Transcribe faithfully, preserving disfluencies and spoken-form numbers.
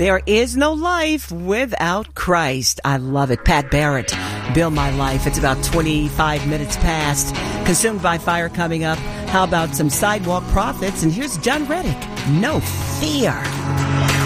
There is no life without Christ. I love it. Pat Barrett, Build My Life. It's about twenty-five minutes past. Consumed by Fire coming up. How about some Sidewalk Prophets? And here's John Reddick. No Fear.